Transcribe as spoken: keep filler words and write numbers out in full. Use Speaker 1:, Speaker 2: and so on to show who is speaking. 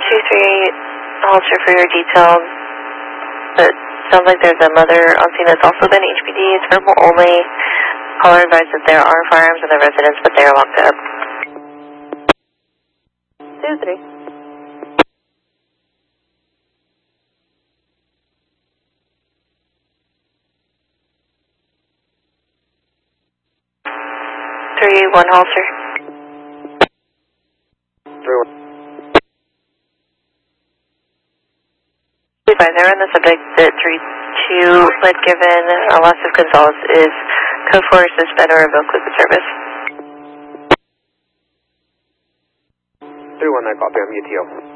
Speaker 1: two three, Holster for your detail. But sounds like there's a mother on scene that's also been H P D. It's verbal only. Caller advised that there are firearms in the residence, but they are locked up. two three. three one Holster.
Speaker 2: three one.
Speaker 1: They're on the subject that three two, but given a loss of Gonzalez is code four suspend or revoke liquid service.
Speaker 2: three one, I copy, I'm U T O.